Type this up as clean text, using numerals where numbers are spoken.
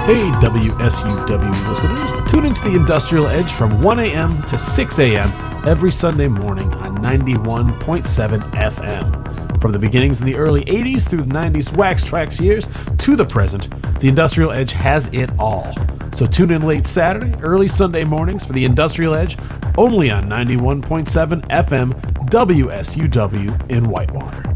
Hey, WSUW listeners, tune into the Industrial Edge from 1 a.m. to 6 a.m. every Sunday morning on 91.7 FM. From the beginnings in the early 80s through the 90s Wax Trax years to the present, the Industrial Edge has it all. So tune in late Saturday, early Sunday mornings for the Industrial Edge, only on 91.7 FM WSUW in Whitewater.